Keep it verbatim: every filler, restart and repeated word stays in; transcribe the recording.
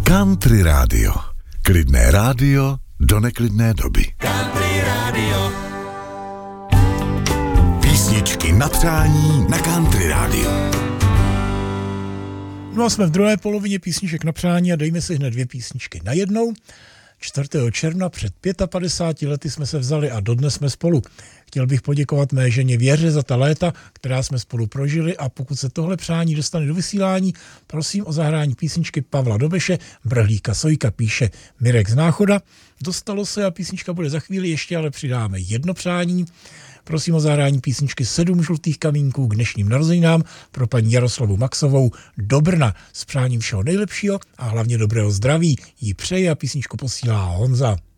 Country rádio. Klidné rádio do neklidné doby. Country rádio. Písničky na přání na Country rádio. No a jsme v druhé polovině písniček na přání a dejme si hned dvě písničky najednou. čtvrtého června před padesáti pěti lety jsme se vzali a dodnes jsme spolu. Chtěl bych poděkovat mé ženě Věře za ta léta, která jsme spolu prožili, a pokud se tohle přání dostane do vysílání, prosím o zahrání písničky Pavla Dobeše, Brhlíka Sojka, píše Mirek z Náchoda. Dostalo se a písnička bude za chvíli, ještě ale přidáme jedno přání. Prosím o zahrání písničky Sedm žlutých kamínků k dnešním narozeninám pro paní Jaroslavu Maxovou do Brna s přáním všeho nejlepšího a hlavně dobrého zdraví. Jí přeje a písničku posílá Honza.